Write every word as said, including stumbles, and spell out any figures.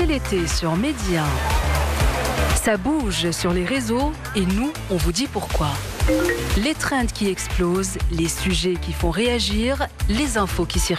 C'est l'été sur Média. Ça bouge sur les réseaux et nous, on vous dit pourquoi. Les trends qui explosent, les sujets qui font réagir, les infos qui circulent.